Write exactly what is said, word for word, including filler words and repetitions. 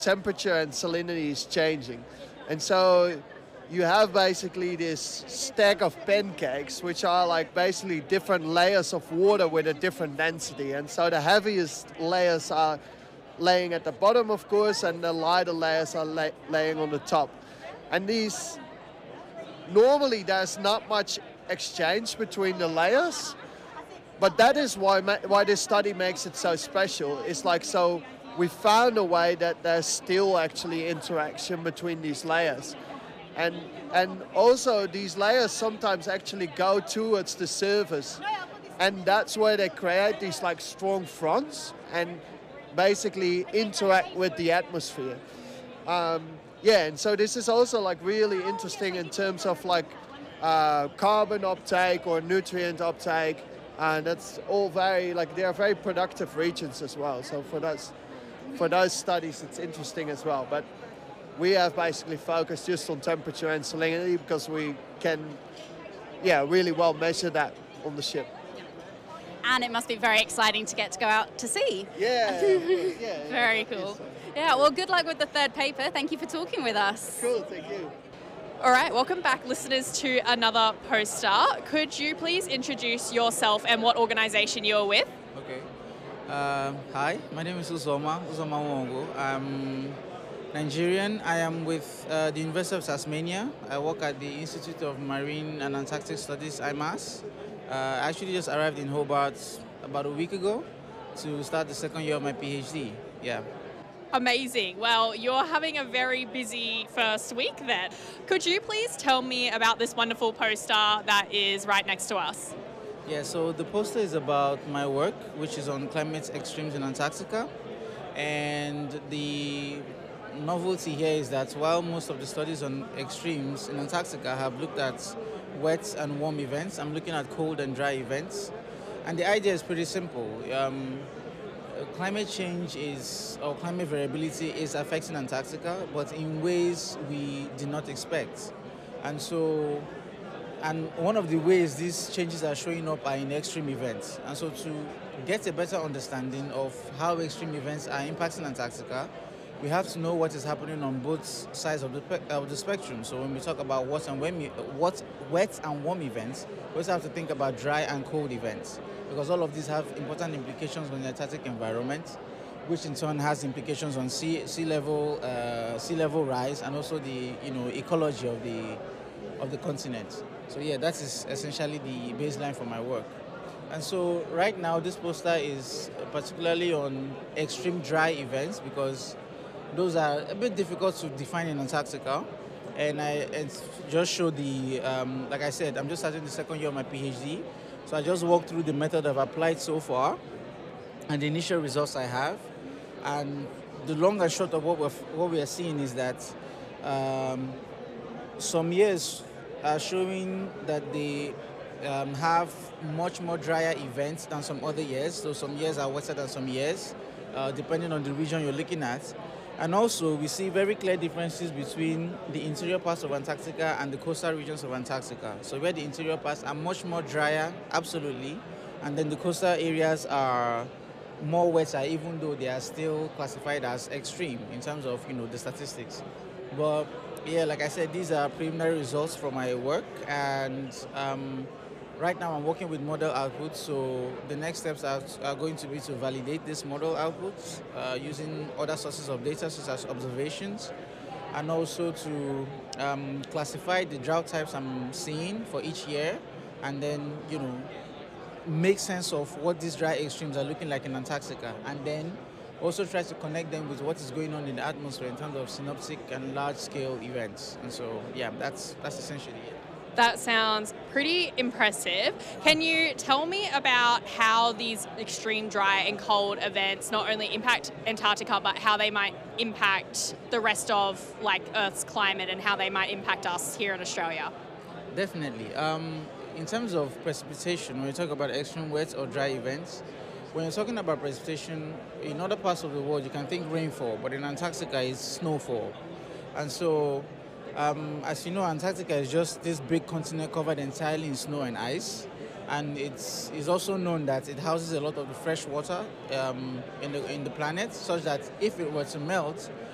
temperature and salinity is changing. And so you have basically this stack of pancakes, which are like basically different layers of water with a different density. And so the heaviest layers are laying at the bottom, of course, and the lighter layers are lay- laying on the top. And these, normally there's not much exchange between the layers, but that is why ma- why this study makes it so special. It's like, so we found a way that there's still actually interaction between these layers. And and also these layers sometimes actually go towards the surface. And that's where they create these like strong fronts and basically interact with the atmosphere. Um, yeah, and so this is also like really interesting in terms of like uh, carbon uptake or nutrient uptake, and that's all very like they are very productive regions as well. So for those for those studies, it's interesting as well. But we have basically focused just on temperature and salinity because we can, yeah, really well measure that on the ship. And it must be very exciting to get to go out to sea. Yeah, yeah, yeah. Very cool. Yeah, well, good luck with the third paper. Thank you for talking with us. Cool, thank you. All right, welcome back, listeners, to another poster. Could you please introduce yourself and what organisation you're with? Okay. Uh, hi, my name is Uzoma, Uzoma Wongo. I'm Nigerian. I am with uh, the University of Tasmania. I work at the Institute of Marine and Antarctic Studies, I M A S. Uh, I actually just arrived in Hobart about a week ago to start the second year of my PhD. Yeah. Amazing. Well, you're having a very busy first week then. Could you please tell me about this wonderful poster that is right next to us? Yeah, so the poster is about my work, which is on climate extremes in Antarctica. And the novelty here is that while most of the studies on extremes in Antarctica have looked at wet and warm events, I'm looking at cold and dry events. And the idea is pretty simple. Um, climate change is, or climate variability is affecting Antarctica, but in ways we did not expect. And so, and one of the ways these changes are showing up are in extreme events. And so to get a better understanding of how extreme events are impacting Antarctica, we have to know what is happening on both sides of the, of the spectrum. So when we talk about what and when, what wet and warm events, we also have to think about dry and cold events, because all of these have important implications on the Antarctic environment, which in turn has implications on sea, sea level uh, sea level rise and also the you know ecology of the of the continent. So yeah, that is essentially the baseline for my work. And so right now this poster is particularly on extreme dry events because those are a bit difficult to define in Antarctica. And I and just show the, um, like I said, I'm just starting the second year of my PhD. So I just walked through the method I've applied so far and the initial results I have. And the long and short of what we're, what we are seeing is that um, some years are showing that they um, have much more drier events than some other years. So some years are wetter than some years, uh, depending on the region you're looking at. And also, we see very clear differences between the interior parts of Antarctica and the coastal regions of Antarctica. So where the interior parts are much more drier, absolutely, and then the coastal areas are more wetter, even though they are still classified as extreme in terms of, you know, the statistics. But yeah, like I said, these are preliminary results from my work, and um, right now I'm working with model outputs, so the next steps are, are going to be to validate these model outputs uh, using other sources of data such as observations, and also to um, classify the drought types I'm seeing for each year, and then, you know, make sense of what these dry extremes are looking like in Antarctica, and then also try to connect them with what is going on in the atmosphere in terms of synoptic and large-scale events. And so, yeah, that's that's essentially it. That sounds pretty impressive. Can you tell me about how these extreme dry and cold events not only impact Antarctica, but how they might impact the rest of like Earth's climate and how they might impact us here in Australia? Definitely. Um, in terms of precipitation, when you talk about extreme wet or dry events, when you're talking about precipitation, in other parts of the world, you can think rainfall, but in Antarctica, it's snowfall. And so, Um, as you know, Antarctica is just this big continent covered entirely in snow and ice, and it's, it's also known that it houses a lot of the fresh water um, in the in the planet, such that if it were to melt,